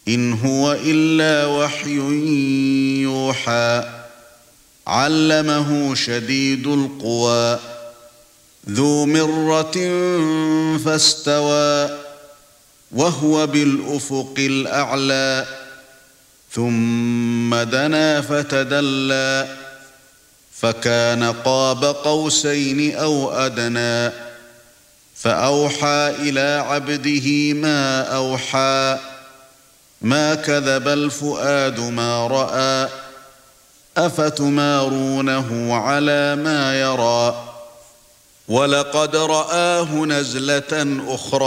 إن هو إلا وحي يوحى علمه شديد القوى ذو مرة فاستوى وهو بالأفق الأعلى ثم دنا فتدلى فكان قاب قوسين أو أدنى فأوحى إلى عبده ما أوحى ما كذب الفؤاد ما رأى أفتمارونه على ما يرى ولقد رآه نزلة أخرى